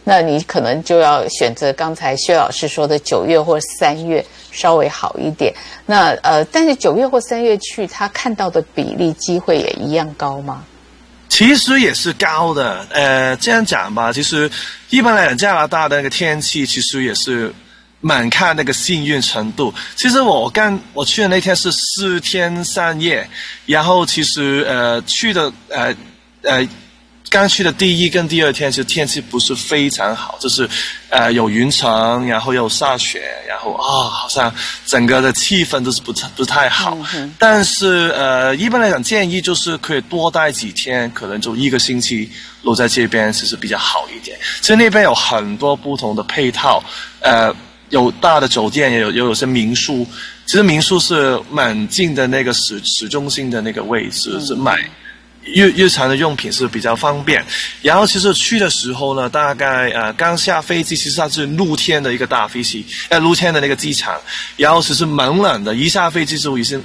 那你可能就要选择刚才薛老师说的9月或3月稍微好一点。那但是9月或3月去，他看到的比例机会也一样高吗？ 其实也是高的，这样讲吧，其实一般来讲，加拿大的那个天气其实也是蛮看那个幸运程度。其实我去的那天是4天3夜，然后其实去的刚去的第一跟第二天，其实天气不是非常好，就是有云层，然后又下雪，然后好像整个的气氛都是不是太好。但是一般来讲，建议就是可以多待几天，可能就1个星期留在这边，其实比较好一点。其实那边有很多不同的配套，有大的酒店，也有些民宿。其实民宿是蛮近的那个市中心的那个位置，是买日常的用品是比较方便。然后其实去的时候呢，大概刚下飞机，其实它是露天的一个大飞机，露天的那个机场，然后其实蛮冷的，一下飞机之后已经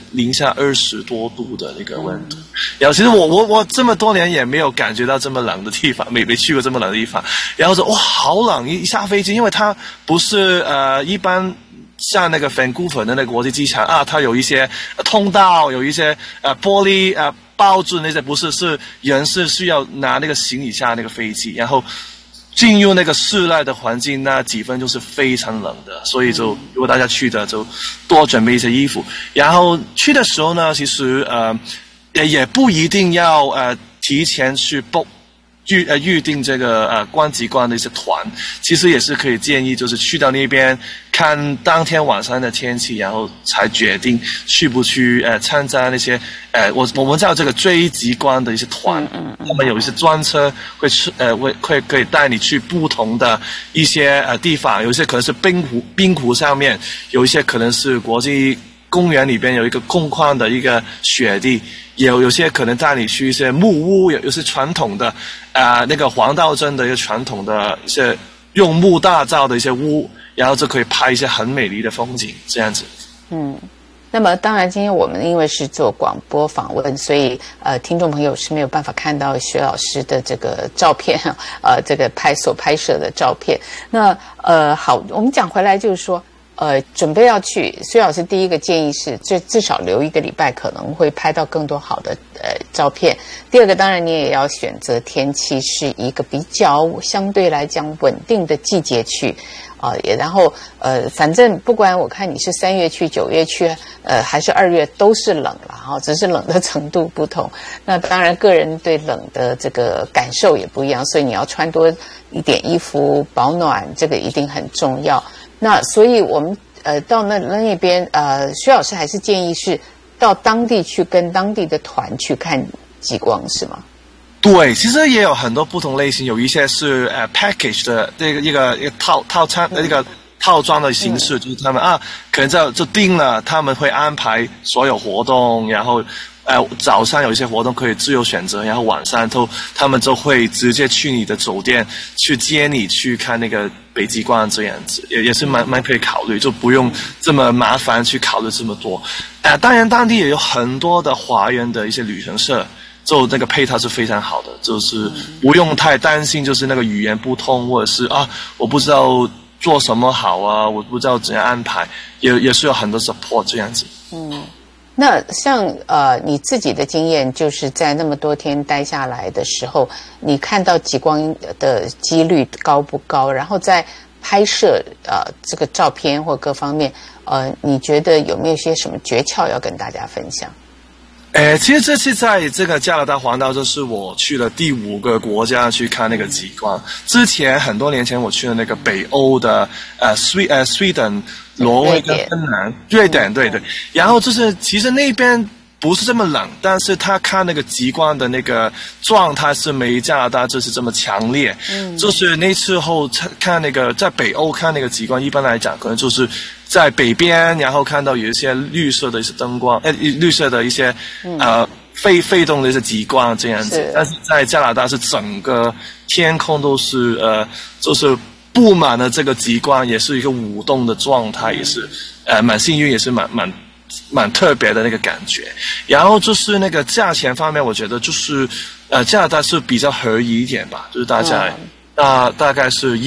-20多度的那个温度。然后其实我这么多年也没有感觉到这么冷的地方，没去过这么冷的地方。然后说哇好冷，一下飞机，因为它不是一般像那个 Vancouver 的那个国际机场它有一些通道，有一些玻璃包住那些，不是，是人是需要拿那个行李下那个飞机，然后进入那个室内的环境，那几分钟是非常冷的，所以就如果大家去的就多准备一些衣服。然后去的时候呢，其实也不一定要提前去 book预定这个观极光的一些团，其实也是可以建议，就是去到那边看当天晚上的天气，然后才决定去不去参加那些我们叫这个追极光的一些团。他们有一些专车会可以带你去不同的一些地方，有一些可能是冰湖上面，有一些可能是国际公园里边有一个空旷的一个雪地，有些可能带你去一些木屋，有些传统的那个黄道镇的一个传统的一些用木打造的一些屋，然后就可以拍一些很美丽的风景，这样子。 那么当然今天我们因为是做广播访问，所以听众朋友是没有办法看到薛老师的这个照片，这个拍摄的照片。那好，我们讲回来就是说准备要去，薛老师第一个建议是至少留1个礼拜，可能会拍到更多好的照片。第二个，当然你也要选择天气是一个比较相对来讲稳定的季节去也然后反正不管我看你是3月去9月去还是2月都是冷了只是冷的程度不同。那当然个人对冷的这个感受也不一样，所以你要穿多一点衣服保暖，这个一定很重要。那所以我们到那边薛老师还是建议是到当地去跟当地的团去看极光，是吗？ 对，其实也有很多不同类型，有一些是package 的一个套餐的一个套装的形式，就是他们可能就定了，他们会安排所有活动，然后早上有一些活动可以自由选择，然后晚上他们就会直接去你的酒店去接你去看那个北极光，这样子也是蛮可以考虑，就不用这么麻烦去考虑这么多。当然当地也有很多的华人的一些旅行社，就那个配套是非常好的，就是不用太担心，就是那个语言不通，或者是我不知道做什么好我不知道怎样安排，也是有很多 support 这样子。 那像你自己的经验，就是在那么多天待下来的时候，你看到极光的几率高不高？然后在拍摄这个照片或各方面，你觉得有没有些什么诀窍要跟大家分享？ 其实这次在这个加拿大环岛，就是我去了第5个国家去看那个极光。之前很多年前我去了那个北欧的Sweden、挪威跟芬兰、瑞典，对。然后就是其实那边不是这么冷，但是他看那个极光的那个状态是没加拿大就是这么强烈。就是那次后看那个在北欧看那个极光，一般来讲可能就是在北边，然后看到有一些绿色的一些灯光，绿色的一些沸动的一些极光这样子。但是在加拿大是整个天空都是就是布满了这个极光，也是一个舞动的状态，也是蛮幸运，也是蛮特别的那个感觉。然后就是那个价钱方面，我觉得就是加拿大是比较合宜一点吧，就是大概是